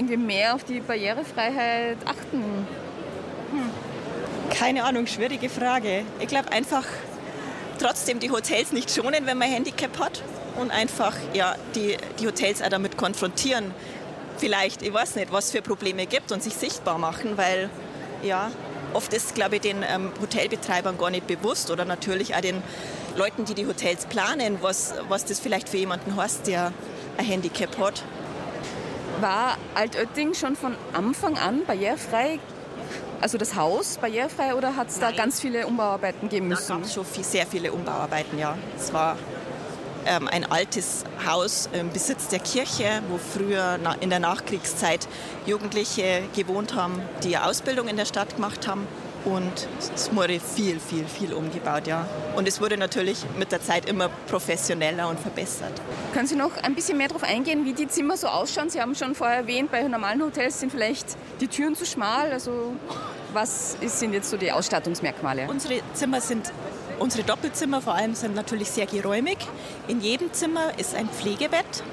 irgendwie mehr auf die Barrierefreiheit achten? Keine Ahnung, schwierige Frage. Ich glaube einfach trotzdem die Hotels nicht schonen, wenn man ein Handicap hat und einfach die Hotels auch damit konfrontieren. Vielleicht, ich weiß nicht, was für Probleme gibt und sich sichtbar machen, weil oft ist, glaube ich, den Hotelbetreibern gar nicht bewusst oder natürlich auch den Leuten, die Hotels planen, was das vielleicht für jemanden heißt, der ein Handicap hat. War Altötting schon von Anfang an barrierefrei, also das Haus barrierefrei, oder hat es da ganz viele Umbauarbeiten geben müssen? Da gab es schon sehr viele Umbauarbeiten, ja. Es war ein altes Haus im Besitz der Kirche, wo früher in der Nachkriegszeit Jugendliche gewohnt haben, die eine Ausbildung in der Stadt gemacht haben. Und es wurde viel umgebaut, ja. Und es wurde natürlich mit der Zeit immer professioneller und verbessert. Können Sie noch ein bisschen mehr darauf eingehen, wie die Zimmer so ausschauen? Sie haben schon vorher erwähnt, bei normalen Hotels sind vielleicht die Türen zu schmal. Also was sind jetzt so die Ausstattungsmerkmale? Unsere Doppelzimmer vor allem sind natürlich sehr geräumig. In jedem Zimmer ist ein Pflegebett.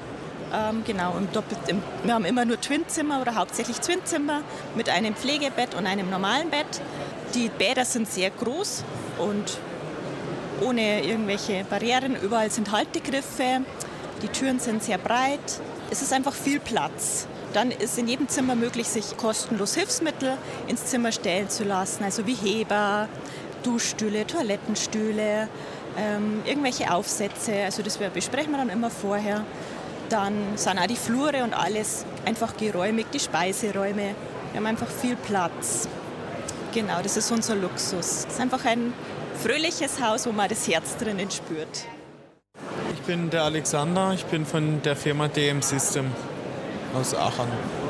Wir haben immer nur Twinzimmer oder hauptsächlich Twinzimmer mit einem Pflegebett und einem normalen Bett. Die Bäder sind sehr groß und ohne irgendwelche Barrieren. Überall sind Haltegriffe. Die Türen sind sehr breit. Es ist einfach viel Platz. Dann ist in jedem Zimmer möglich, sich kostenlos Hilfsmittel ins Zimmer stellen zu lassen, also wie Heber, Duschstühle, Toilettenstühle, irgendwelche Aufsätze. Also das besprechen wir dann immer vorher. Dann sind auch die Flure und alles einfach geräumig, die Speiseräume. Wir haben einfach viel Platz. Genau, das ist unser Luxus. Es ist einfach ein fröhliches Haus, wo man das Herz drinnen spürt. Ich bin der Alexander, ich bin von der Firma DM System aus Aachen.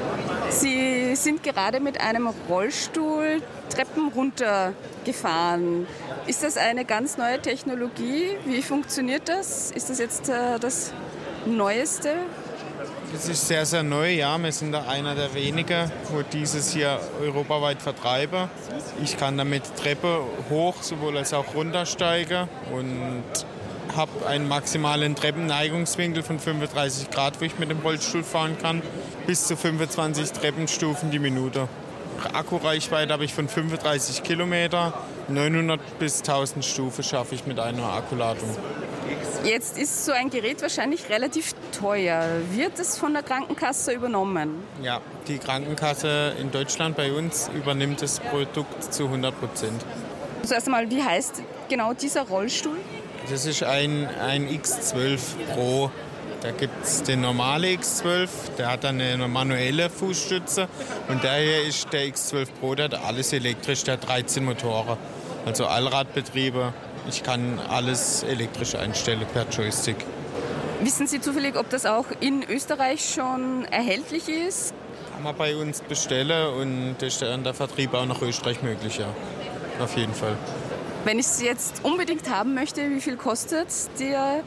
Sie sind gerade mit einem Rollstuhl Treppen runtergefahren. Ist das eine ganz neue Technologie? Wie funktioniert das? Ist das jetzt das Neueste? Es ist sehr, sehr neu, ja. Wir sind da einer der wenigen, wo dieses hier europaweit vertreiben. Ich kann damit Treppe hoch, sowohl als auch runtersteigen und habe einen maximalen Treppenneigungswinkel von 35 Grad, wo ich mit dem Rollstuhl fahren kann, bis zu 25 Treppenstufen die Minute. Akkureichweite habe ich von 35 Kilometer, 900 bis 1000 Stufen schaffe ich mit einer Akkuladung. Jetzt ist so ein Gerät wahrscheinlich relativ teuer. Wird es von der Krankenkasse übernommen? Ja, die Krankenkasse in Deutschland bei uns übernimmt das Produkt zu 100%. Zuerst einmal, wie heißt genau dieser Rollstuhl? Das ist ein X12 Pro. Da gibt es den normale X12, der hat dann eine manuelle Fußstütze. Und der hier ist der X12 Pro, der hat alles elektrisch, der hat 13 Motoren. Also Allradbetriebe. Ich kann alles elektrisch einstellen per Joystick. Wissen Sie zufällig, ob das auch in Österreich schon erhältlich ist? Kann man bei uns bestellen und ist dann der Vertrieb auch nach Österreich möglich, ja. Auf jeden Fall. Wenn ich es jetzt unbedingt haben möchte, wie viel kostet der?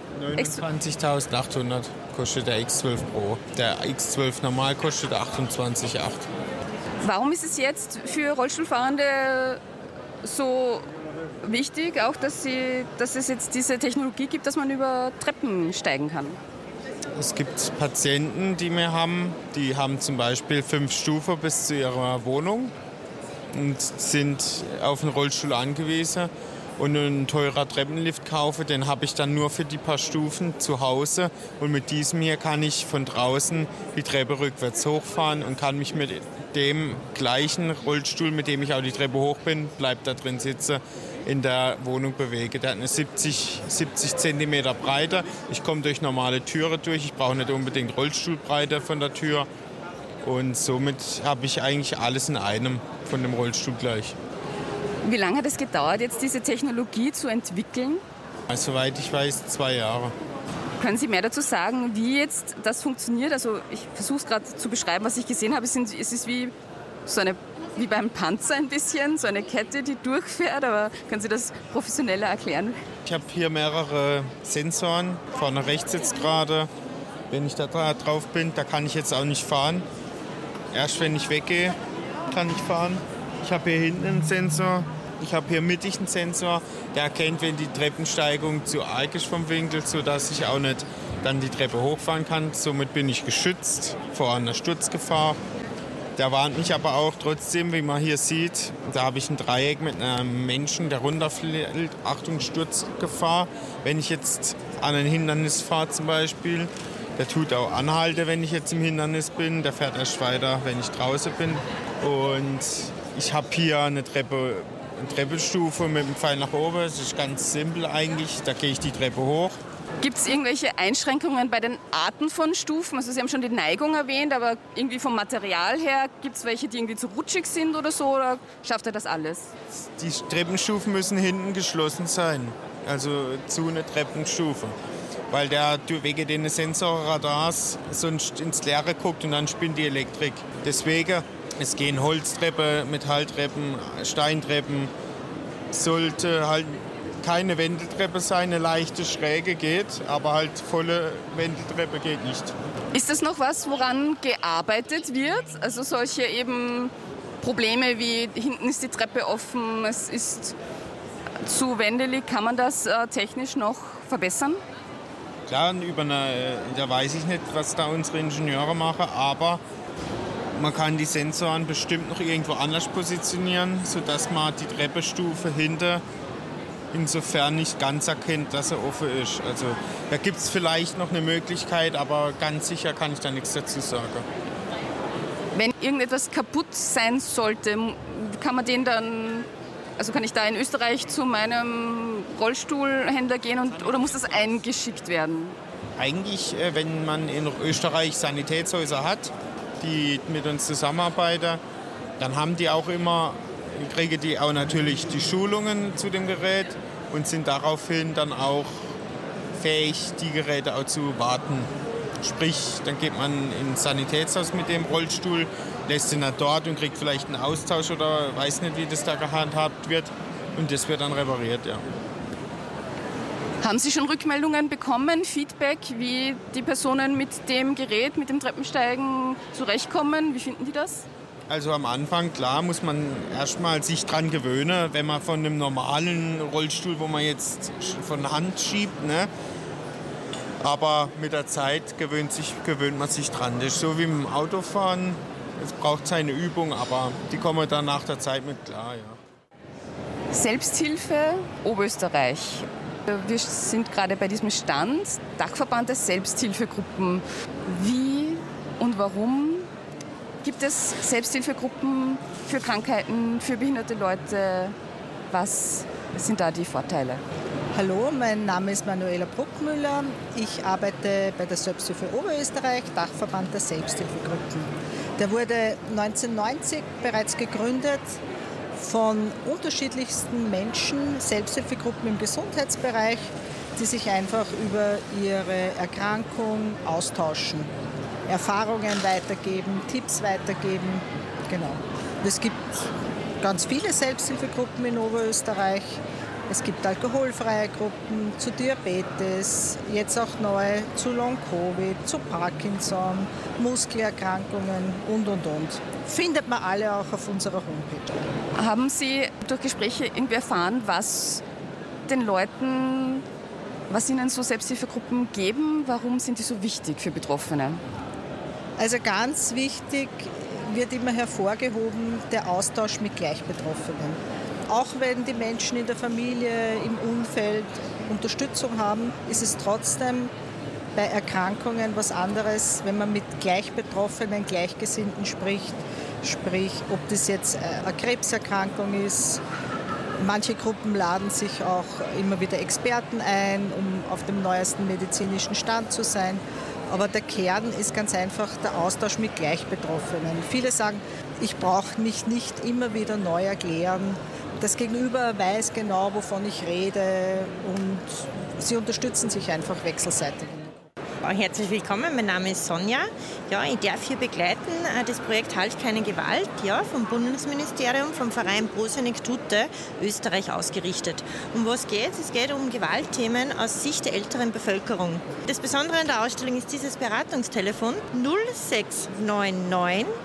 29.800 kostet der X12 Pro. Der X12 normal kostet 28.800. Warum ist es jetzt für Rollstuhlfahrende so wichtig, auch dass es jetzt diese Technologie gibt, dass man über Treppen steigen kann? Es gibt Patienten, die haben zum Beispiel 5 Stufen bis zu ihrer Wohnung und sind auf einen Rollstuhl angewiesen und einen teurer Treppenlift kaufe, den habe ich dann nur für die paar Stufen zu Hause und mit diesem hier kann ich von draußen die Treppe rückwärts hochfahren und kann mich mit dem gleichen Rollstuhl, mit dem ich auch die Treppe hoch bin, bleibt da drin sitzen, in der Wohnung bewege. Der hat eine 70 cm Breite. Ich komme durch normale Türen durch. Ich brauche nicht unbedingt Rollstuhlbreite von der Tür. Und somit habe ich eigentlich alles in einem von dem Rollstuhl gleich. Wie lange hat es gedauert, jetzt diese Technologie zu entwickeln? Soweit ich weiß, 2 Jahre. Können Sie mehr dazu sagen, wie jetzt das funktioniert? Also ich versuche es gerade zu beschreiben, was ich gesehen habe. Es ist wie beim Panzer ein bisschen, so eine Kette, die durchfährt. Aber können Sie das professioneller erklären? Ich habe hier mehrere Sensoren. Vorne rechts jetzt gerade. Wenn ich da drauf bin, da kann ich jetzt auch nicht fahren. Erst wenn ich weggehe, kann ich fahren. Ich habe hier hinten einen Sensor. Ich habe hier mittig einen Sensor, der erkennt, wenn die Treppensteigung zu arg ist vom Winkel, sodass ich auch nicht dann die Treppe hochfahren kann. Somit bin ich geschützt vor einer Sturzgefahr. Der warnt mich aber auch trotzdem, wie man hier sieht, da habe ich ein Dreieck mit einem Menschen, der runterfällt. Achtung, Sturzgefahr. Wenn ich jetzt an ein Hindernis fahre zum Beispiel, der tut auch anhalten, wenn ich jetzt im Hindernis bin. Der fährt erst weiter, wenn ich draußen bin. Und ich habe hier eine Treppenstufe mit dem Pfeil nach oben. Das ist ganz simpel eigentlich. Da gehe ich die Treppe hoch. Gibt es irgendwelche Einschränkungen bei den Arten von Stufen? Also Sie haben schon die Neigung erwähnt, aber irgendwie vom Material her, gibt es welche, die irgendwie zu rutschig sind oder so? Oder schafft er das alles? Die Treppenstufen müssen hinten geschlossen sein, also zu einer Treppenstufe. Weil der wegen den Sensorradars sonst ins Leere guckt und dann spinnt die Elektrik. Deswegen, es gehen Holztreppen, Metalltreppen, Steintreppen, sollte halt keine Wendeltreppe sein, eine leichte Schräge geht, aber halt volle Wendeltreppe geht nicht. Ist das noch was, woran gearbeitet wird? Also solche eben Probleme wie hinten ist die Treppe offen, es ist zu wendelig, kann man das technisch noch verbessern? Klar, da weiß ich nicht, was da unsere Ingenieure machen, aber man kann die Sensoren bestimmt noch irgendwo anders positionieren, sodass man die Treppenstufe hinter insofern nicht ganz erkennt, dass er offen ist. Also da gibt es vielleicht noch eine Möglichkeit, aber ganz sicher kann ich da nichts dazu sagen. Wenn irgendetwas kaputt sein sollte, kann man den dann, also kann ich da in Österreich zu meinem Rollstuhlhändler gehen oder muss das eingeschickt werden? Eigentlich, wenn man in Österreich Sanitätshäuser hat, die mit uns zusammenarbeiten, dann haben die auch immer, kriegen die auch natürlich die Schulungen zu dem Gerät und sind daraufhin dann auch fähig, die Geräte auch zu warten. Sprich, dann geht man ins Sanitätshaus mit dem Rollstuhl, lässt ihn dann dort und kriegt vielleicht einen Austausch oder weiß nicht, wie das da gehandhabt wird. Und das wird dann repariert, ja. Haben Sie schon Rückmeldungen bekommen, Feedback, wie die Personen mit dem Gerät, mit dem Treppensteigen zurechtkommen? Wie finden die das? Also am Anfang, klar, muss man erstmal sich dran gewöhnen, wenn man von einem normalen Rollstuhl, wo man jetzt von Hand schiebt, ne? Aber mit der Zeit gewöhnt man sich dran. Das ist so wie mit dem Autofahren. Es braucht seine Übung, aber die kommen dann nach der Zeit mit klar, ja. Selbsthilfe Oberösterreich. Wir sind gerade bei diesem Stand, Dachverband der Selbsthilfegruppen. Wie und warum gibt es Selbsthilfegruppen für Krankheiten, für behinderte Leute? Was sind da die Vorteile? Hallo, mein Name ist Manuela Bruckmüller. Ich arbeite bei der Selbsthilfe Oberösterreich, Dachverband der Selbsthilfegruppen. Der wurde 1990 bereits gegründet von unterschiedlichsten Menschen, Selbsthilfegruppen im Gesundheitsbereich, die sich einfach über ihre Erkrankung austauschen, Erfahrungen weitergeben, Tipps weitergeben. Genau. Es gibt ganz viele Selbsthilfegruppen in Oberösterreich. Es gibt alkoholfreie Gruppen zu Diabetes, jetzt auch neu zu Long-Covid, zu Parkinson, Muskelerkrankungen und. Findet man alle auch auf unserer Homepage. Haben Sie durch Gespräche irgendwie erfahren, was den Leuten, was ihnen so Selbsthilfegruppen geben? Warum sind die so wichtig für Betroffene? Also ganz wichtig wird immer hervorgehoben der Austausch mit Gleichbetroffenen. Auch wenn die Menschen in der Familie, im Umfeld Unterstützung haben, ist es trotzdem bei Erkrankungen was anderes, wenn man mit Gleichbetroffenen, Gleichgesinnten spricht. Sprich, ob das jetzt eine Krebserkrankung ist. Manche Gruppen laden sich auch immer wieder Experten ein, um auf dem neuesten medizinischen Stand zu sein. Aber der Kern ist ganz einfach der Austausch mit Gleichbetroffenen. Viele sagen, ich brauche mich nicht immer wieder neu erklären. Das Gegenüber weiß genau, wovon ich rede und sie unterstützen sich einfach wechselseitig. Herzlich willkommen, mein Name ist Sonja. Ja, ich darf hier begleiten das Projekt Halt keine Gewalt, ja, vom Bundesministerium, vom Verein Pro Senectute Österreich ausgerichtet. Um was geht es? Es geht um Gewaltthemen aus Sicht der älteren Bevölkerung. Das Besondere an der Ausstellung ist dieses Beratungstelefon 0699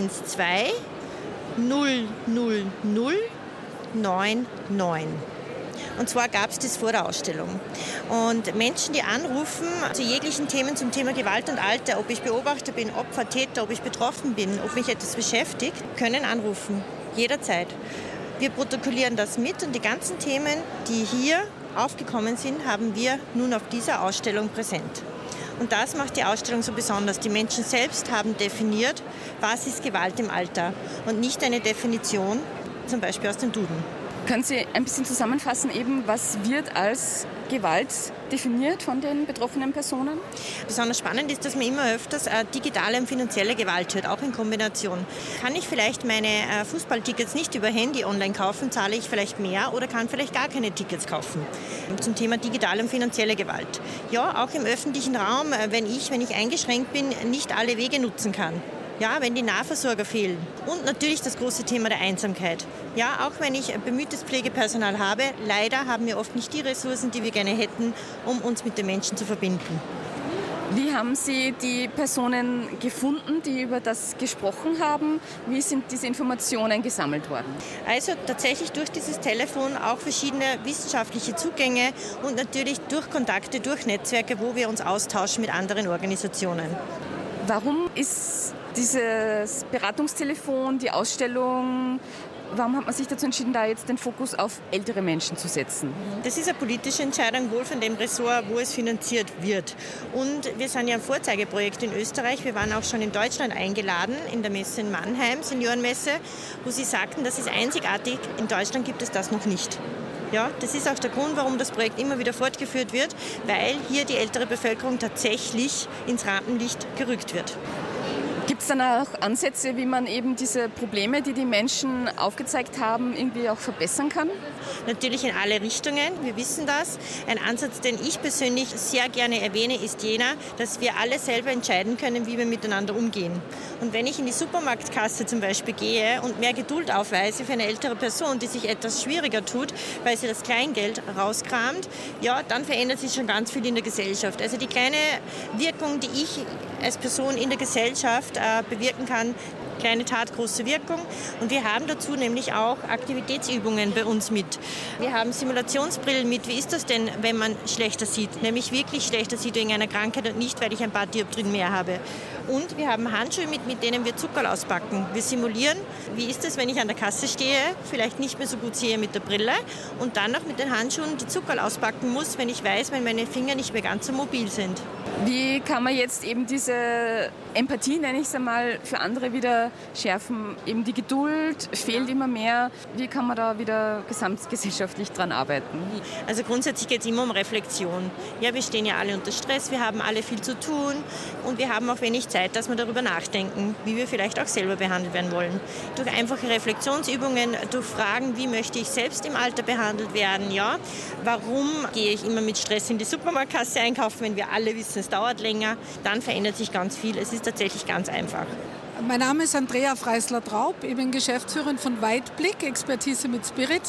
112 000 99. Und zwar gab es das vor der Ausstellung. Und Menschen, die anrufen zu jeglichen Themen zum Thema Gewalt und Alter, ob ich Beobachter bin, Opfer, Täter, ob ich betroffen bin, ob mich etwas beschäftigt, können anrufen. Jederzeit. Wir protokollieren das mit und die ganzen Themen, die hier aufgekommen sind, haben wir nun auf dieser Ausstellung präsent. Und das macht die Ausstellung so besonders. Die Menschen selbst haben definiert, was ist Gewalt im Alter und nicht eine Definition, zum Beispiel aus dem Duden. Können Sie ein bisschen zusammenfassen, eben, was wird als Gewalt definiert von den betroffenen Personen? Besonders spannend ist, dass man immer öfters digitale und finanzielle Gewalt hört, auch in Kombination. Kann ich vielleicht meine Fußballtickets nicht über Handy online kaufen, zahle ich vielleicht mehr oder kann vielleicht gar keine Tickets kaufen? Zum Thema digitale und finanzielle Gewalt. Ja, auch im öffentlichen Raum, wenn ich eingeschränkt bin, nicht alle Wege nutzen kann. Ja, wenn die Nahversorger fehlen. Und natürlich das große Thema der Einsamkeit. Ja, auch wenn ich bemühtes Pflegepersonal habe, leider haben wir oft nicht die Ressourcen, die wir gerne hätten, um uns mit den Menschen zu verbinden. Wie haben Sie die Personen gefunden, die über das gesprochen haben? Wie sind diese Informationen gesammelt worden? Also tatsächlich durch dieses Telefon auch verschiedene wissenschaftliche Zugänge und natürlich durch Kontakte, durch Netzwerke, wo wir uns austauschen mit anderen Organisationen. Warum ist dieses Beratungstelefon, die Ausstellung, warum hat man sich dazu entschieden, da jetzt den Fokus auf ältere Menschen zu setzen? Das ist eine politische Entscheidung, wohl von dem Ressort, wo es finanziert wird. Und wir sind ja ein Vorzeigeprojekt in Österreich. Wir waren auch schon in Deutschland eingeladen, in der Messe in Mannheim, Seniorenmesse, wo sie sagten, das ist einzigartig, in Deutschland gibt es das noch nicht. Ja, das ist auch der Grund, warum das Projekt immer wieder fortgeführt wird, weil hier die ältere Bevölkerung tatsächlich ins Rampenlicht gerückt wird. Gibt es dann auch Ansätze, wie man eben diese Probleme, die die Menschen aufgezeigt haben, irgendwie auch verbessern kann? Natürlich in alle Richtungen, wir wissen das. Ein Ansatz, den ich persönlich sehr gerne erwähne, ist jener, dass wir alle selber entscheiden können, wie wir miteinander umgehen. Und wenn ich in die Supermarktkasse zum Beispiel gehe und mehr Geduld aufweise für eine ältere Person, die sich etwas schwieriger tut, weil sie das Kleingeld rauskramt, ja, dann verändert sich schon ganz viel in der Gesellschaft. Also die kleine Wirkung, die ich als Person in der Gesellschaft bewirken kann, kleine Tat, große Wirkung. Und wir haben dazu nämlich auch Aktivitätsübungen bei uns mit. Wir haben Simulationsbrillen mit. Wie ist das denn, wenn man schlechter sieht? Nämlich wirklich schlechter sieht wegen einer Krankheit und nicht, weil ich ein paar Dioptrien mehr habe. Und wir haben Handschuhe mit denen wir Zuckerl auspacken. Wir simulieren, wie ist es, wenn ich an der Kasse stehe, vielleicht nicht mehr so gut sehe mit der Brille und dann noch mit den Handschuhen die Zuckerl auspacken muss, wenn ich weiß, wenn meine Finger nicht mehr ganz so mobil sind. Wie kann man jetzt eben diese Empathie, nenne ich es einmal, für andere wieder schärfen? Eben die Geduld fehlt immer mehr. Wie kann man da wieder gesamtgesellschaftlich dran arbeiten? Also grundsätzlich geht es immer um Reflexion. Ja, wir stehen ja alle unter Stress, wir haben alle viel zu tun und wir haben auch wenig Zeit, dass wir darüber nachdenken, wie wir vielleicht auch selber behandelt werden wollen. Durch einfache Reflexionsübungen, durch Fragen, wie möchte ich selbst im Alter behandelt werden? Ja? Warum gehe ich immer mit Stress in die Supermarktkasse einkaufen, wenn wir alle wissen, es dauert länger? Dann verändert sich ganz viel. Es ist tatsächlich ganz einfach. Mein Name ist Andrea Freisler-Traub. Ich bin Geschäftsführerin von Weitblick, Expertise mit Spirit,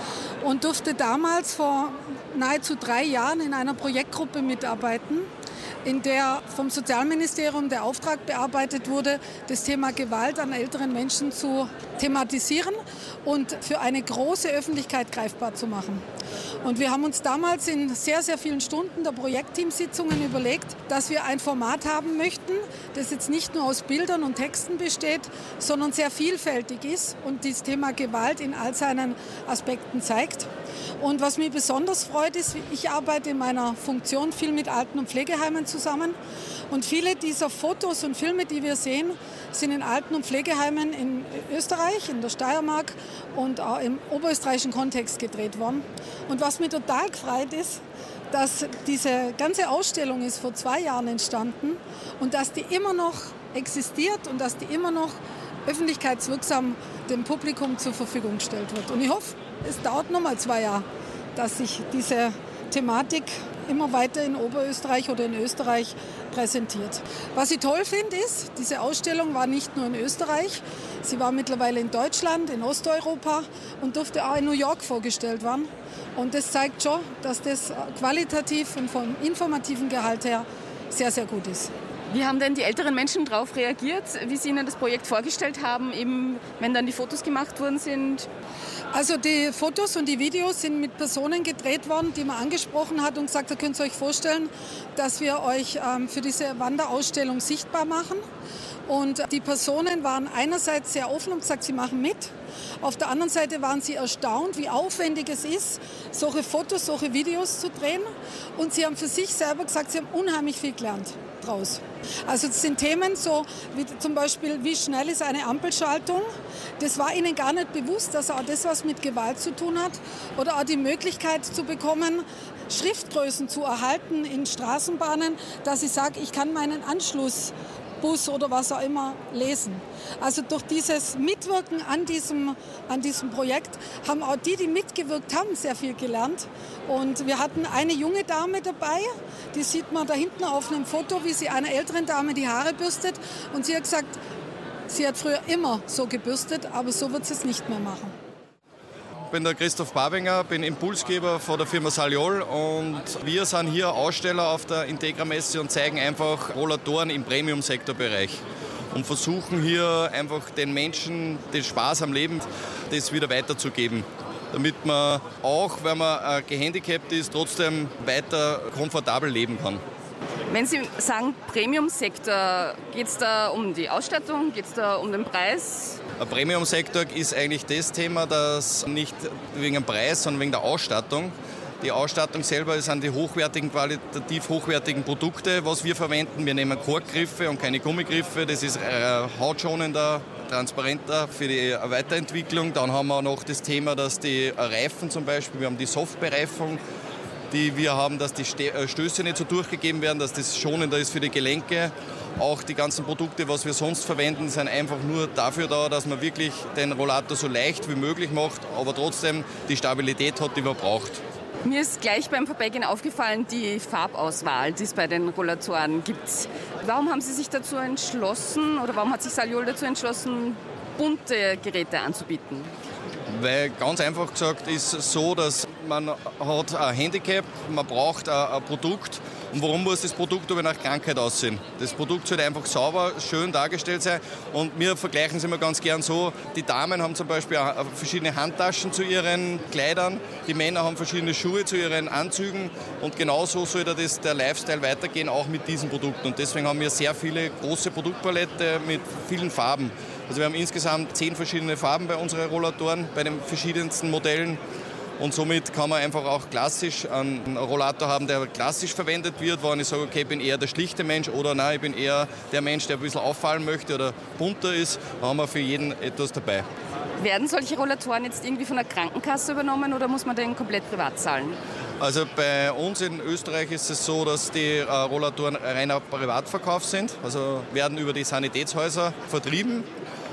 und durfte damals vor nahezu 3 Jahren in einer Projektgruppe mitarbeiten, in der vom Sozialministerium der Auftrag bearbeitet wurde, das Thema Gewalt an älteren Menschen zu thematisieren und für eine große Öffentlichkeit greifbar zu machen. Und wir haben uns damals in sehr, sehr vielen Stunden der Projektteamsitzungen überlegt, dass wir ein Format haben möchten, das jetzt nicht nur aus Bildern und Texten besteht, sondern sehr vielfältig ist und das Thema Gewalt in all seinen Aspekten zeigt. Und was mich besonders freut, ist, ich arbeite in meiner Funktion viel mit Alten- und Pflegeheimen zusammen. Und viele dieser Fotos und Filme, die wir sehen, sind in Alten- und Pflegeheimen in Österreich, in der Steiermark und auch im oberösterreichischen Kontext gedreht worden. Und was mich total gefreut ist, dass diese ganze Ausstellung ist vor 2 Jahren entstanden und dass die immer noch existiert und dass die immer noch öffentlichkeitswirksam dem Publikum zur Verfügung gestellt wird. Und ich hoffe, es dauert noch mal 2 Jahre, dass sich diese Thematik immer weiter in Oberösterreich oder in Österreich präsentiert. Was ich toll finde, ist, diese Ausstellung war nicht nur in Österreich, sie war mittlerweile in Deutschland, in Osteuropa und durfte auch in New York vorgestellt werden. Und das zeigt schon, dass das qualitativ und vom informativen Gehalt her sehr, sehr gut ist. Wie haben denn die älteren Menschen darauf reagiert, wie sie Ihnen das Projekt vorgestellt haben, eben wenn dann die Fotos gemacht worden sind? Also die Fotos und die Videos sind mit Personen gedreht worden, die man angesprochen hat und gesagt, da könnt ihr euch vorstellen, dass wir euch für diese Wanderausstellung sichtbar machen. Und die Personen waren einerseits sehr offen und gesagt, sie machen mit. Auf der anderen Seite waren sie erstaunt, wie aufwendig es ist, solche Fotos, solche Videos zu drehen. Und sie haben für sich selber gesagt, sie haben unheimlich viel gelernt draus. Also es sind Themen so wie zum Beispiel, wie schnell ist eine Ampelschaltung. Das war ihnen gar nicht bewusst, dass auch das was mit Gewalt zu tun hat. Oder auch die Möglichkeit zu bekommen, Schriftgrößen zu erhalten in Straßenbahnen, dass ich sage, ich kann meinen Anschlussbus oder was auch immer lesen. Also durch dieses Mitwirken an diesem Projekt haben auch die mitgewirkt haben, sehr viel gelernt. Und wir hatten eine junge Dame dabei, die sieht man da hinten auf einem Foto, wie sie einer älteren Dame die Haare bürstet. Und sie hat gesagt, sie hat früher immer so gebürstet, aber so wird sie es nicht mehr machen. Ich bin der Christoph Babinger, bin Impulsgeber von der Firma Saliol und wir sind hier Aussteller auf der Integra-Messe und zeigen einfach Rollatoren im Premium-Sektorbereich und versuchen hier einfach den Menschen den Spaß am Leben, das wieder weiterzugeben, damit man auch, wenn man gehandicapt ist, trotzdem weiter komfortabel leben kann. Wenn Sie sagen Premium-Sektor, geht es da um die Ausstattung, geht es da um den Preis? Ein Premium-Sektor ist eigentlich das Thema, das nicht wegen dem Preis, sondern wegen der Ausstattung. Die Ausstattung selber sind die hochwertigen, qualitativ hochwertigen Produkte, was wir verwenden. Wir nehmen Korkgriffe und keine Gummigriffe. Das ist hautschonender, transparenter für die Weiterentwicklung. Dann haben wir noch das Thema, dass die Reifen zum Beispiel, wir haben die Softbereifung, die wir haben, dass die Stöße nicht so durchgegeben werden, dass das schonender ist für die Gelenke. Auch die ganzen Produkte, was wir sonst verwenden, sind einfach nur dafür da, dass man wirklich den Rollator so leicht wie möglich macht, aber trotzdem die Stabilität hat, die man braucht. Mir ist gleich beim Vorbeigehen aufgefallen, die Farbauswahl, die es bei den Rollatoren gibt. Warum haben Sie sich dazu entschlossen oder warum hat sich Saliol dazu entschlossen, bunte Geräte anzubieten? Weil ganz einfach gesagt ist es so, dass man hat ein Handicap, man braucht ein Produkt. Und warum muss das Produkt aber nach Krankheit aussehen? Das Produkt sollte einfach sauber, schön dargestellt sein. Und wir vergleichen es immer ganz gern so, die Damen haben zum Beispiel verschiedene Handtaschen zu ihren Kleidern, die Männer haben verschiedene Schuhe zu ihren Anzügen und genauso sollte der Lifestyle weitergehen, auch mit diesen Produkten. Und deswegen haben wir sehr viele große Produktpalette mit vielen Farben. Also wir haben insgesamt 10 verschiedene Farben bei unseren Rollatoren, bei den verschiedensten Modellen. Und somit kann man einfach auch klassisch einen Rollator haben, der klassisch verwendet wird, wo ich sage, okay, ich bin eher der schlichte Mensch oder nein, ich bin eher der Mensch, der ein bisschen auffallen möchte oder bunter ist. Da haben wir für jeden etwas dabei. Werden solche Rollatoren jetzt irgendwie von der Krankenkasse übernommen oder muss man den komplett privat zahlen? Also bei uns in Österreich ist es so, dass die Rollatoren reiner Privatverkauf sind, also werden über die Sanitätshäuser vertrieben.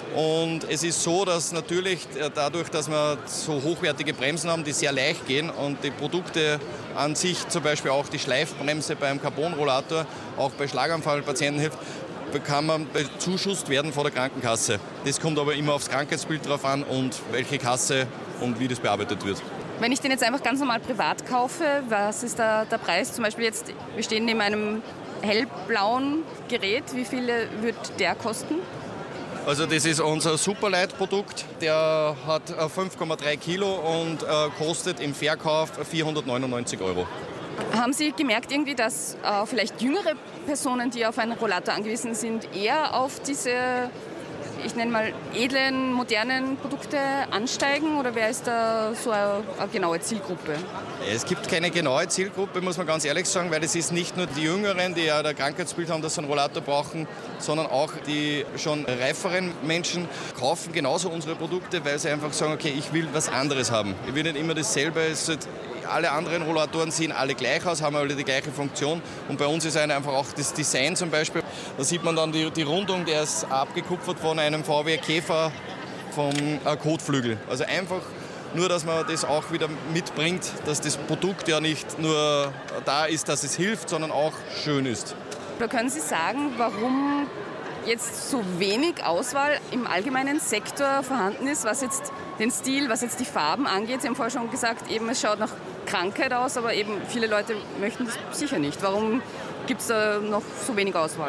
Und es ist so, dass natürlich dadurch, dass wir so hochwertige Bremsen haben, die sehr leicht gehen und die Produkte an sich, zum Beispiel auch die Schleifbremse beim Carbonrollator, auch bei Schlaganfallpatienten hilft, kann man bezuschusst werden von der Krankenkasse. Das kommt aber immer aufs Krankheitsbild drauf an und welche Kasse und wie das bearbeitet wird. Wenn ich den jetzt einfach ganz normal privat kaufe, was ist da der Preis? Zum Beispiel jetzt, wir stehen neben einem hellblauen Gerät. Wie viel wird der kosten? Also das ist unser Superlight-Produkt, der hat 5,3 Kilo und kostet im Verkauf 499 €. Haben Sie gemerkt irgendwie, dass vielleicht jüngere Personen, die auf einen Rollator angewiesen sind, eher auf diese, ich nenne mal, edlen, modernen Produkte ansteigen? Oder wer ist da so eine genaue Zielgruppe? Es gibt keine genaue Zielgruppe, muss man ganz ehrlich sagen, weil es ist nicht nur die Jüngeren, die ja ein Krankheitsbild haben, dass sie einen Rollator brauchen, sondern auch die schon reiferen Menschen kaufen genauso unsere Produkte, weil sie einfach sagen, okay, ich will was anderes haben. Ich will nicht immer dasselbe. Alle anderen Rollatoren sehen alle gleich aus, haben alle die gleiche Funktion und bei uns ist einfach auch das Design zum Beispiel. Da sieht man dann die Rundung, der ist abgekupfert von einem VW Käfer vom Kotflügel. Also einfach nur, dass man das auch wieder mitbringt, dass das Produkt ja nicht nur da ist, dass es hilft, sondern auch schön ist. Oder können Sie sagen, warum jetzt so wenig Auswahl im allgemeinen Sektor vorhanden ist, was jetzt den Stil, was jetzt die Farben angeht? Sie haben vorher schon gesagt, eben es schaut nach Krankheit aus, aber eben viele Leute möchten das sicher nicht. Warum gibt es da noch so wenig Auswahl?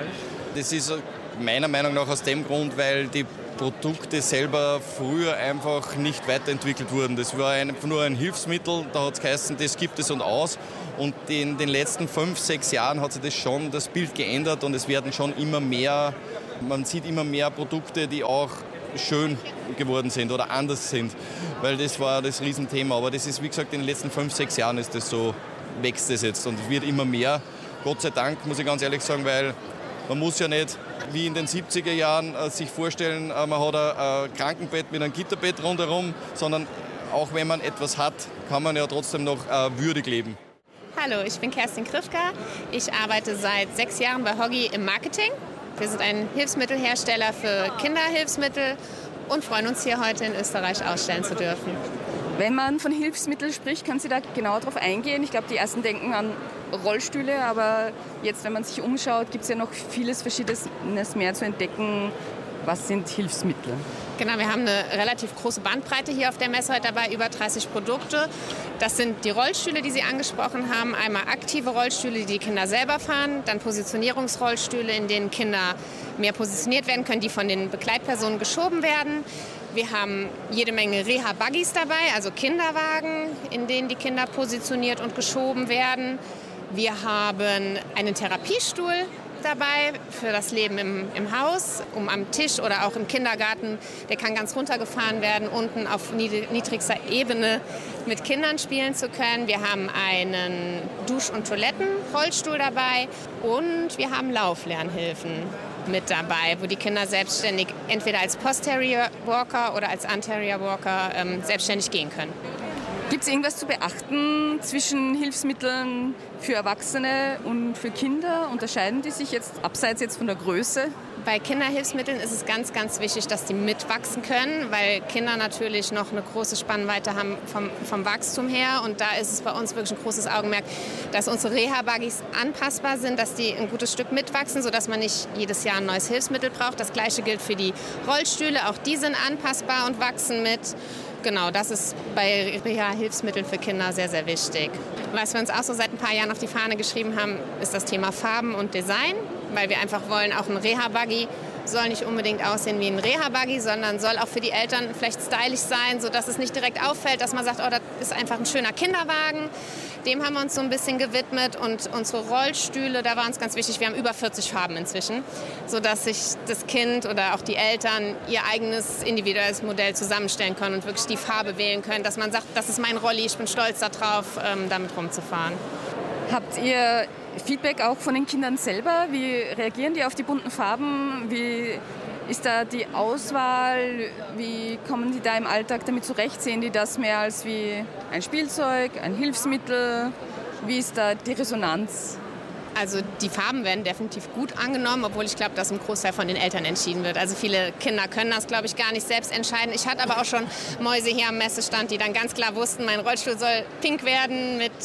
Das ist meiner Meinung nach aus dem Grund, weil die Produkte selber früher einfach nicht weiterentwickelt wurden. Das war einfach nur ein Hilfsmittel, da hat es geheißen, das gibt es und aus. Und in den letzten 5, 6 Jahren hat sich das Bild geändert und es werden schon immer mehr, man sieht immer mehr Produkte, die auch schön geworden sind oder anders sind, weil das war das Riesenthema. Aber das ist, wie gesagt, in den letzten 5, 6 Jahren ist das so, wächst das jetzt und es wird immer mehr. Gott sei Dank, muss ich ganz ehrlich sagen, weil man muss ja nicht wie in den 70er Jahren sich vorstellen, man hat ein Krankenbett mit einem Gitterbett rundherum, sondern auch wenn man etwas hat, kann man ja trotzdem noch würdig leben. Hallo, ich bin Kerstin Krifka. Ich arbeite seit 6 Jahren bei Hoggy im Marketing. Wir sind ein Hilfsmittelhersteller für Kinderhilfsmittel und freuen uns hier heute in Österreich ausstellen zu dürfen. Wenn man von Hilfsmitteln spricht, können Sie da genauer drauf eingehen? Ich glaube, die ersten denken an Rollstühle, aber jetzt, wenn man sich umschaut, gibt es ja noch vieles Verschiedenes mehr zu entdecken. Was sind Hilfsmittel? Genau, wir haben eine relativ große Bandbreite hier auf der Messe heute dabei, über 30 Produkte. Das sind die Rollstühle, die Sie angesprochen haben. Einmal aktive Rollstühle, die die Kinder selber fahren. Dann Positionierungsrollstühle, in denen Kinder mehr positioniert werden können, die von den Begleitpersonen geschoben werden. Wir haben jede Menge Reha-Buggies dabei, also Kinderwagen, in denen die Kinder positioniert und geschoben werden. Wir haben einen Therapiestuhl dabei für das Leben im Haus, am Tisch oder auch im Kindergarten. Der kann ganz runtergefahren werden, unten auf niedrigster Ebene mit Kindern spielen zu können. Wir haben einen Dusch- und Toilettenrollstuhl dabei und wir haben Lauflernhilfen mit dabei, wo die Kinder selbstständig entweder als Posterior Walker oder als Anterior Walker selbstständig gehen können. Gibt es irgendwas zu beachten zwischen Hilfsmitteln für Erwachsene und für Kinder? Unterscheiden die sich jetzt abseits jetzt von der Größe? Bei Kinderhilfsmitteln ist es ganz, ganz wichtig, dass die mitwachsen können, weil Kinder natürlich noch eine große Spannweite haben vom Wachstum her. Und da ist es bei uns wirklich ein großes Augenmerk, dass unsere Reha-Buggies anpassbar sind, dass die ein gutes Stück mitwachsen, sodass man nicht jedes Jahr ein neues Hilfsmittel braucht. Das Gleiche gilt für die Rollstühle. Auch die sind anpassbar und wachsen mit. Genau, das ist bei Reha-Hilfsmitteln für Kinder sehr, sehr wichtig. Was wir uns auch so seit ein paar Jahren auf die Fahne geschrieben haben, ist das Thema Farben und Design, weil wir einfach wollen, auch ein Reha-Buggy soll nicht unbedingt aussehen wie ein Reha-Buggy, sondern soll auch für die Eltern vielleicht stylisch sein, sodass es nicht direkt auffällt, dass man sagt, oh, das ist einfach ein schöner Kinderwagen. Dem haben wir uns so ein bisschen gewidmet und unsere Rollstühle, da war uns ganz wichtig, wir haben über 40 Farben inzwischen, sodass sich das Kind oder auch die Eltern ihr eigenes individuelles Modell zusammenstellen können und wirklich die Farbe wählen können, dass man sagt, das ist mein Rolli, ich bin stolz darauf, damit rumzufahren. Habt ihr Feedback auch von den Kindern selber? Wie reagieren die auf die bunten Farben? Wie ist da die Auswahl? Wie kommen die da im Alltag damit zurecht? Sehen die das mehr als wie ein Spielzeug, ein Hilfsmittel? Wie ist da die Resonanz? Also die Farben werden definitiv gut angenommen, obwohl ich glaube, dass ein Großteil von den Eltern entschieden wird. Also viele Kinder können das, glaube ich, gar nicht selbst entscheiden. Ich hatte aber auch schon Mäuse hier am Messestand, die dann ganz klar wussten, mein Rollstuhl soll pink werden mit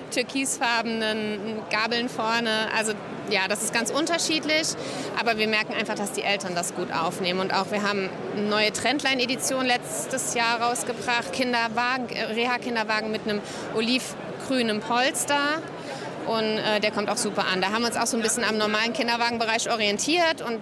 türkisfarbenen Gabeln vorne. Also ja, das ist ganz unterschiedlich, aber wir merken einfach, dass die Eltern das gut aufnehmen. Und auch wir haben eine neue Trendline-Edition letztes Jahr rausgebracht, Kinderwagen, Reha-Kinderwagen mit einem olivgrünen Polster. Und der kommt auch super an. Da haben wir uns auch so ein bisschen am normalen Kinderwagenbereich orientiert und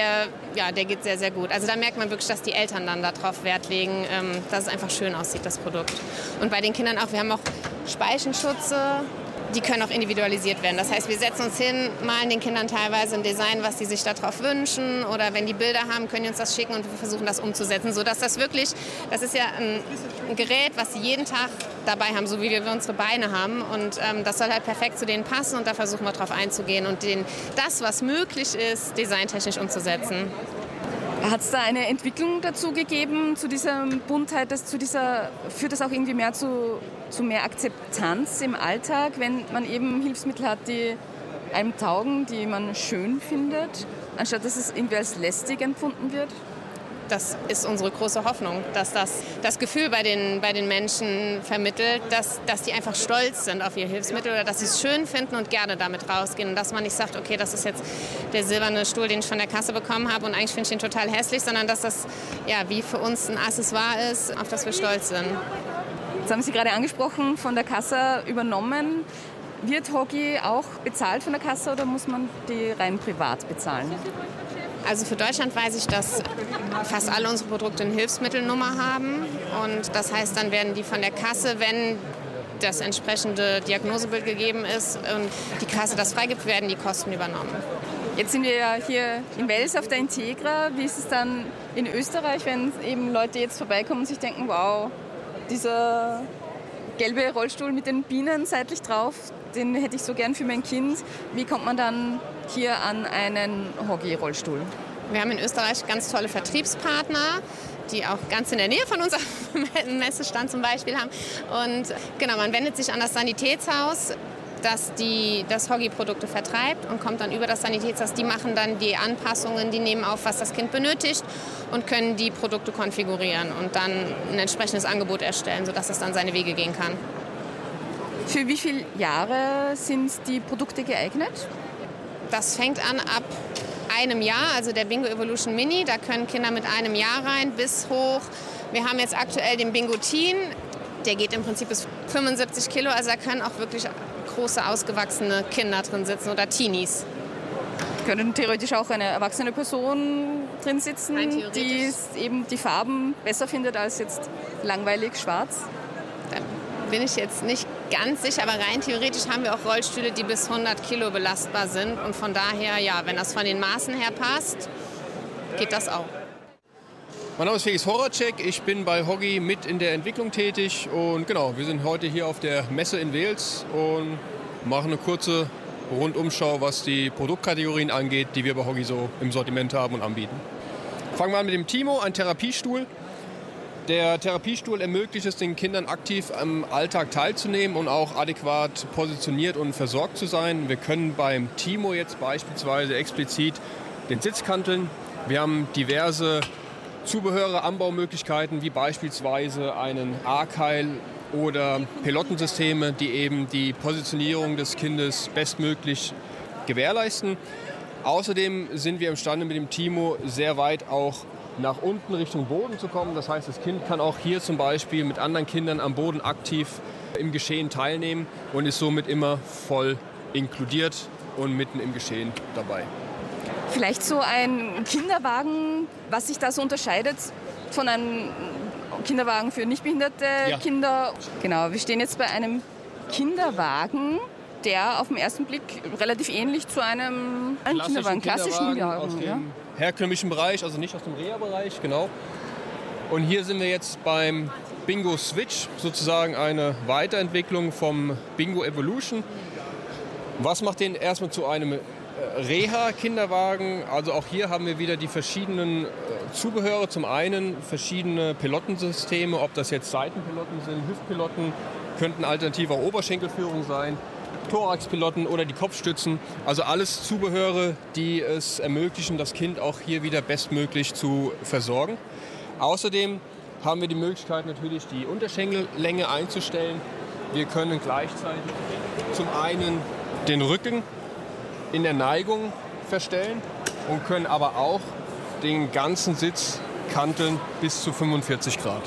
der geht sehr, sehr gut. Also da merkt man wirklich, dass die Eltern dann darauf Wert legen, dass es einfach schön aussieht, das Produkt. Und bei den Kindern auch, wir haben auch Speichenschutze, die können auch individualisiert werden. Das heißt, wir setzen uns hin, malen den Kindern teilweise ein Design, was sie sich darauf wünschen. Oder wenn die Bilder haben, können die uns das schicken und wir versuchen das umzusetzen. Sodass das wirklich, das ist ja ein Gerät, was sie jeden Tag dabei haben, so wie wir unsere Beine haben. Und das soll halt perfekt zu denen passen und da versuchen wir drauf einzugehen und das, was möglich ist, designtechnisch umzusetzen. Hat es da eine Entwicklung dazu gegeben, zu dieser Buntheit, führt das auch irgendwie mehr zu mehr Akzeptanz im Alltag, wenn man eben Hilfsmittel hat, die einem taugen, die man schön findet, anstatt dass es irgendwie als lästig empfunden wird? Das ist unsere große Hoffnung, dass das Gefühl bei den Menschen vermittelt, dass die einfach stolz sind auf ihr Hilfsmittel oder dass sie es schön finden und gerne damit rausgehen. Und dass man nicht sagt, okay, das ist jetzt der silberne Stuhl, den ich von der Kasse bekommen habe und eigentlich finde ich den total hässlich, sondern dass das ja wie für uns ein Accessoire ist, auf das wir stolz sind. Jetzt haben Sie gerade angesprochen, von der Kasse übernommen. Wird Hockey auch bezahlt von der Kasse oder muss man die rein privat bezahlen? Also für Deutschland weiß ich, dass fast alle unsere Produkte eine Hilfsmittelnummer haben. Und das heißt, dann werden die von der Kasse, wenn das entsprechende Diagnosebild gegeben ist und die Kasse das freigibt, werden die Kosten übernommen. Jetzt sind wir ja hier in Wels auf der Integra. Wie ist es dann in Österreich, wenn eben Leute jetzt vorbeikommen und sich denken, wow, dieser gelbe Rollstuhl mit den Bienen seitlich drauf, den hätte ich so gern für mein Kind. Wie kommt man dann hier an einen Hockey-Rollstuhl? Wir haben in Österreich ganz tolle Vertriebspartner, die auch ganz in der Nähe von unserem Messestand zum Beispiel haben. Und genau, man wendet sich an das Sanitätshaus, das Hockey-Produkte vertreibt und kommt dann über das Sanitätshaus. Die machen dann die Anpassungen, die nehmen auf, was das Kind benötigt und können die Produkte konfigurieren und dann ein entsprechendes Angebot erstellen, sodass es dann seine Wege gehen kann. Für wie viele Jahre sind die Produkte geeignet? Das fängt an ab einem Jahr, also der Bingo Evolution Mini. Da können Kinder mit einem Jahr rein bis hoch. Wir haben jetzt aktuell den Bingo Teen. Der geht im Prinzip bis 75 Kilo. Also da können auch wirklich große, ausgewachsene Kinder drin sitzen oder Teenies. Können theoretisch auch eine erwachsene Person drin sitzen, die eben die Farben besser findet als jetzt langweilig schwarz? Da bin ich jetzt nicht ganz sicher, aber rein theoretisch haben wir auch Rollstühle, die bis 100 Kilo belastbar sind. Und von daher, ja, wenn das von den Maßen her passt, geht das auch. Mein Name ist Felix Horacek, ich bin bei Hoggy mit in der Entwicklung tätig und genau, wir sind heute hier auf der Messe in Wels und machen eine kurze Rundumschau, was die Produktkategorien angeht, die wir bei Hoggy so im Sortiment haben und anbieten. Fangen wir an mit dem Timo, ein Therapiestuhl. Der Therapiestuhl ermöglicht es den Kindern aktiv am Alltag teilzunehmen und auch adäquat positioniert und versorgt zu sein. Wir können beim Timo jetzt beispielsweise explizit den Sitz kanteln. Wir haben diverse Zubehöre, Anbaumöglichkeiten wie beispielsweise einen A-Keil oder Pilottensysteme, die eben die Positionierung des Kindes bestmöglich gewährleisten. Außerdem sind wir imstande mit dem Timo sehr weit auch nach unten Richtung Boden zu kommen. Das heißt, das Kind kann auch hier zum Beispiel mit anderen Kindern am Boden aktiv im Geschehen teilnehmen und ist somit immer voll inkludiert und mitten im Geschehen dabei. Vielleicht so ein Kinderwagen, was sich da so unterscheidet von einem Kinderwagen für nichtbehinderte Kinder. Genau, wir stehen jetzt bei einem Kinderwagen, der auf den ersten Blick relativ ähnlich zu einem klassischen Kinderwagen aus dem herkömmlichen Bereich, also nicht aus dem Reha-Bereich, genau. Und hier sind wir jetzt beim Bingo Switch, sozusagen eine Weiterentwicklung vom Bingo Evolution. Was macht den erstmal zu einem Reha-Kinderwagen? Also auch hier haben wir wieder die verschiedenen Zubehöre. Zum einen verschiedene Pilottensysteme, ob das jetzt Seitenpilotten sind, Hüftpilotten, könnten alternative Oberschenkelführung sein, Thoraxpilotten oder die Kopfstützen. Also alles Zubehöre, die es ermöglichen, das Kind auch hier wieder bestmöglich zu versorgen. Außerdem haben wir die Möglichkeit natürlich die Unterschenkellänge einzustellen. Wir können gleichzeitig zum einen den Rücken in der Neigung verstellen und können aber auch den ganzen Sitz kanteln bis zu 45 Grad.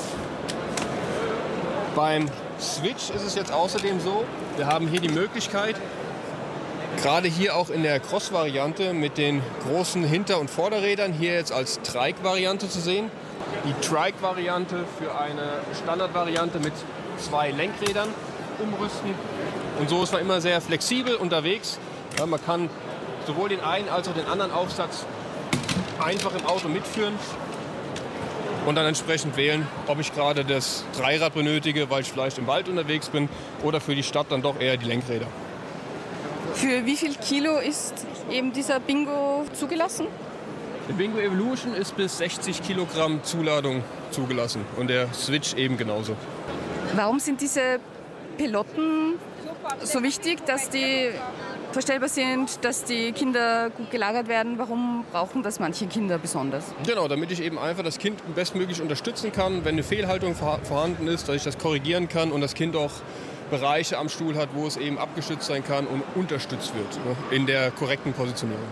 Beim Switch ist es jetzt außerdem so, wir haben hier die Möglichkeit, gerade hier auch in der Cross-Variante mit den großen Hinter- und Vorderrädern, hier jetzt als Trike-Variante zu sehen. Die Trike-Variante für eine Standardvariante mit 2 Lenkrädern umrüsten. Und so ist man immer sehr flexibel unterwegs. Ja, man kann sowohl den einen als auch den anderen Aufsatz einfach im Auto mitführen und dann entsprechend wählen, ob ich gerade das Dreirad benötige, weil ich vielleicht im Wald unterwegs bin, oder für die Stadt dann doch eher die Lenkräder. Für wie viel Kilo ist eben dieser Bingo zugelassen? Der Bingo Evolution ist bis 60 Kilogramm Zuladung zugelassen und der Switch eben genauso. Warum sind diese Pilotten so wichtig, dass die verstellbar sind, dass die Kinder gut gelagert werden? Warum brauchen das manche Kinder besonders? Genau, damit ich eben einfach das Kind bestmöglich unterstützen kann, wenn eine Fehlhaltung vorhanden ist, dass ich das korrigieren kann und das Kind auch Bereiche am Stuhl hat, wo es eben abgestützt sein kann und unterstützt wird in der korrekten Positionierung.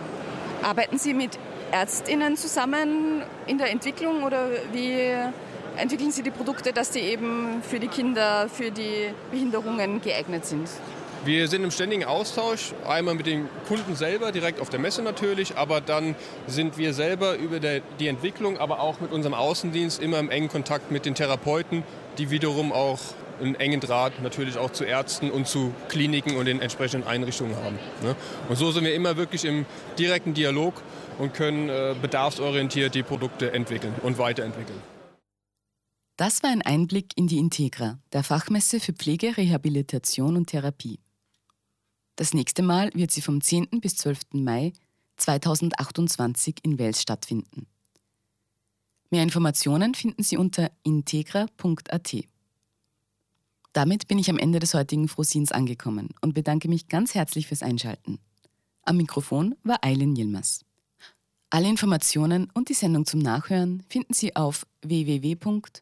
Arbeiten Sie mit ÄrztInnen zusammen in der Entwicklung oder wie entwickeln Sie die Produkte, dass die eben für die Kinder, für die Behinderungen geeignet sind? Wir sind im ständigen Austausch, einmal mit den Kunden selber, direkt auf der Messe natürlich, aber dann sind wir selber über die Entwicklung, aber auch mit unserem Außendienst immer im engen Kontakt mit den Therapeuten, die wiederum auch einen engen Draht natürlich auch zu Ärzten und zu Kliniken und den entsprechenden Einrichtungen haben. Und so sind wir immer wirklich im direkten Dialog und können bedarfsorientiert die Produkte entwickeln und weiterentwickeln. Das war ein Einblick in die Integra, der Fachmesse für Pflege, Rehabilitation und Therapie. Das nächste Mal wird sie vom 10. bis 12. Mai 2028 in Wels stattfinden. Mehr Informationen finden Sie unter integra.at. Damit bin ich am Ende des heutigen Frohsinns angekommen und bedanke mich ganz herzlich fürs Einschalten. Am Mikrofon war Aylin Yilmaz. Alle Informationen und die Sendung zum Nachhören finden Sie auf www.fro.at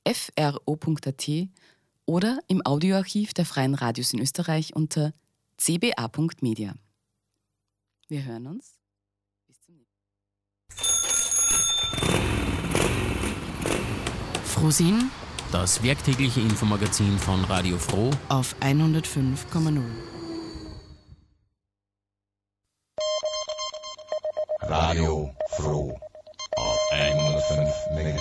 oder im Audioarchiv der Freien Radios in Österreich unter cba.media. Wir hören uns. Bis zum nächsten Mal. Frohsinn, das werktägliche Infomagazin von Radio Froh auf 105,0. Radio Froh auf 105 MHz.